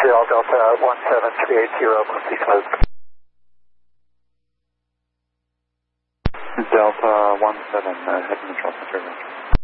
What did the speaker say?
Montreal, Delta 17380, must be smooth. Delta 17, head to Montreal, Montreal.